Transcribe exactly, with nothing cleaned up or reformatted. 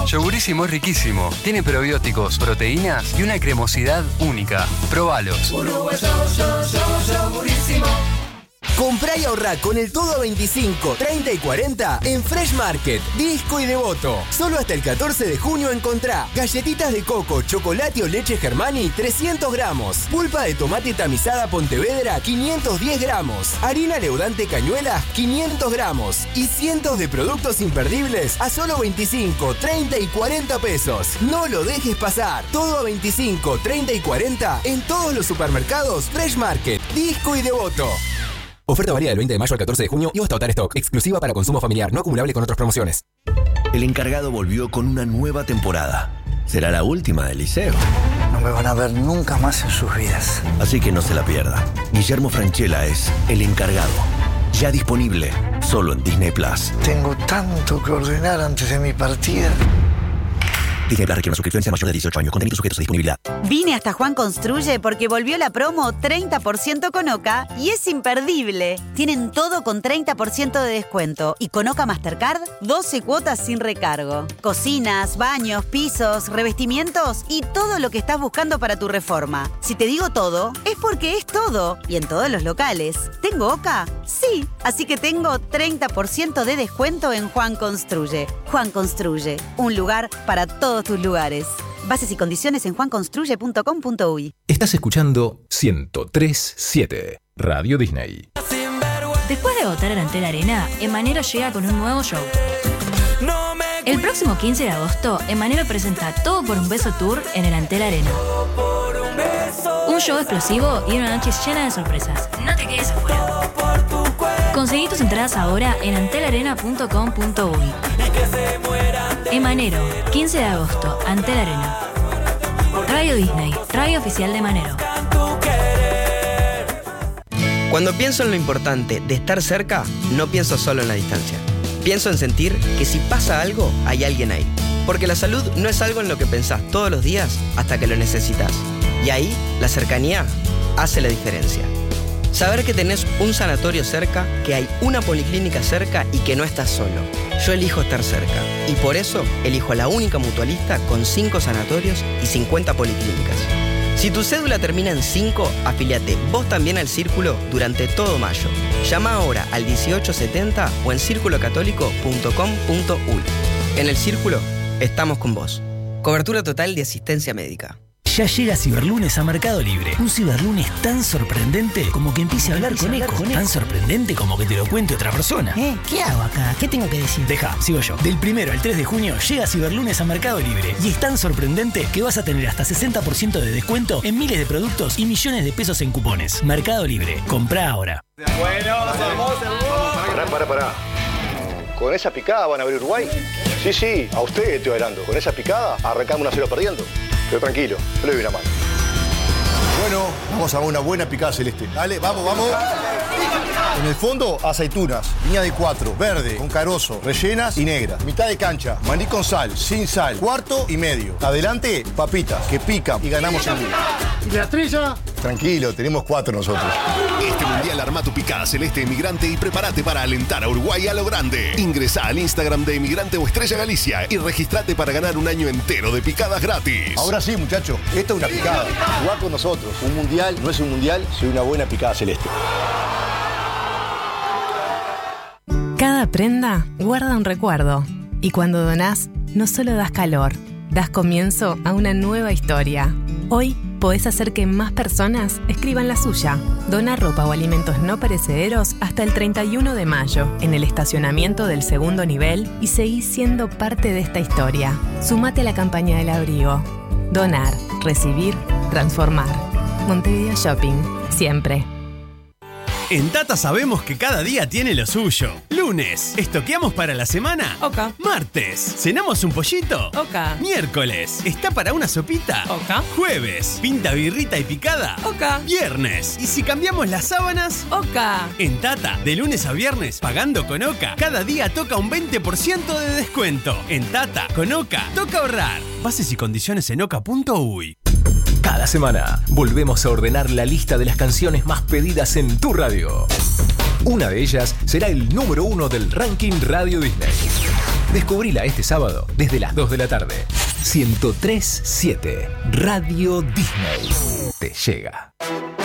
Yogurísimo es riquísimo. Tiene probióticos, proteínas y una cremosidad única. Probalos. Uruguayo, yo, yo, yogurísimo. Comprá y ahorrá con el todo a veinticinco, treinta y cuarenta en Fresh Market, Disco y Devoto. Solo hasta el catorce de junio encontrá galletitas de coco, chocolate o leche Germani trescientos gramos, pulpa de tomate tamizada Pontevedra quinientos diez gramos, harina leudante Cañuelas quinientos gramos y cientos de productos imperdibles a solo veinticinco, treinta y cuarenta pesos. No lo dejes pasar. Todo a veinticinco, treinta y cuarenta en todos los supermercados Fresh Market, Disco y Devoto. Oferta varía del veinte de mayo al catorce de junio y hasta agotar stock. Exclusiva para consumo familiar, no acumulable con otras promociones. El encargado volvió con una nueva temporada. Será la última del liceo. No me van a ver nunca más en sus vidas. Así que no se la pierda. Guillermo Francella es El Encargado. Ya disponible, solo en Disney Plus. Tengo tanto que ordenar antes de mi partida. Disney Plus requiere una suscripción mayor de dieciocho años. Contenidos sujetos a disponibilidad. Vine hasta Juan Construye porque volvió la promo treinta por ciento con Oca y es imperdible. Tienen todo con treinta por ciento de descuento y con Oca Mastercard doce cuotas sin recargo. Cocinas, baños, pisos, revestimientos y todo lo que estás buscando para tu reforma. Si te digo todo, es porque es todo y en todos los locales. ¿Tengo Oca? Sí, así que tengo treinta por ciento de descuento en Juan Construye. Juan Construye, un lugar para todos tus lugares. Bases y condiciones en juan construye punto com punto uy. Estás escuchando ciento tres punto siete Radio Disney. Después de votar en Antel Arena, Emanero llega con un nuevo show. El próximo quince de agosto, Emanero presenta Todo por un Beso Tour en el Antel Arena. Un show explosivo y una noche llena de sorpresas. No te quedes afuera. Conseguí tus entradas ahora en antelarena punto com punto uy. Emanero, quince de agosto, Antel Arena. Radio Disney, radio oficial de Emanero. Cuando pienso en lo importante de estar cerca, no pienso solo en la distancia. Pienso en sentir que si pasa algo, hay alguien ahí. Porque la salud no es algo en lo que pensás todos los días hasta que lo necesitas. Y ahí, la cercanía hace la diferencia. Saber que tenés un sanatorio cerca, que hay una policlínica cerca y que no estás solo. Yo elijo estar cerca. Y por eso elijo a la única mutualista con cinco sanatorios y cincuenta policlínicas. Si tu cédula termina en cinco, afíliate vos también al Círculo durante todo mayo. Llama ahora al dieciocho setenta o en círculo católico punto com punto uy. En el Círculo, estamos con vos. Cobertura total de asistencia médica. Ya llega Ciberlunes a Mercado Libre. Un Ciberlunes tan sorprendente como que empiece a hablar con Eco. Tan sorprendente como que te lo cuente otra persona. ¿Eh? ¿Qué hago acá? ¿Qué tengo que decir? Deja, sigo yo. Del primero al tres de junio llega Ciberlunes a Mercado Libre. Y es tan sorprendente que vas a tener hasta sesenta por ciento de descuento en miles de productos y millones de pesos en cupones. Mercado Libre. Comprá ahora. Bueno, vamos, Pará, pará, pará. ¿Con esa picada van a abrir Uruguay? Sí, sí, a ustedes estoy hablando. Con esa picada arrancamos una cero perdiendo. Pero tranquilo, yo le doy una mano. Bueno, vamos a una buena picada celeste. Dale, vamos, vamos. En el fondo, aceitunas, línea de cuatro, verde, con carozo, rellenas y negras. Mitad de cancha, maní con sal, sin sal, cuarto y medio. Adelante, papitas, que pican y ganamos el día. ¿Y la estrella? Tranquilo, tenemos cuatro nosotros. Este mundial arma tu picada celeste emigrante y prepárate para alentar a Uruguay a lo grande. Ingresá al Instagram de Emigrante o Estrella Galicia y registrate para ganar un año entero de picadas gratis. Ahora sí, muchachos, esto es una picada. Jugá con nosotros. Un mundial no es un mundial, soy una buena picada celeste. Cada prenda guarda un recuerdo. Y cuando donás, no solo das calor, das comienzo a una nueva historia. Hoy podés hacer que más personas escriban la suya. Dona ropa o alimentos no perecederos hasta el treinta y uno de mayo en el estacionamiento del segundo nivel y seguí siendo parte de esta historia. Sumate a la campaña del abrigo. Donar, recibir, transformar. Montevideo Shopping. Siempre. En Tata sabemos que cada día tiene lo suyo. Lunes, ¿estoqueamos para la semana? Oka. Martes, ¿cenamos un pollito? Oka. Miércoles, ¿está para una sopita? Oka. Jueves, ¿pinta birrita y picada? Oka. Viernes, ¿y si cambiamos las sábanas? Oka. En Tata, de lunes a viernes, pagando con Oka, cada día toca un veinte por ciento de descuento. En Tata, con Oka, toca ahorrar. Bases y condiciones en oka punto uy. Cada semana volvemos a ordenar la lista de las canciones más pedidas en tu radio. Una de ellas será el número uno del ranking Radio Disney. Descubrila este sábado desde las dos de la tarde. ciento tres punto siete Radio Disney te llega.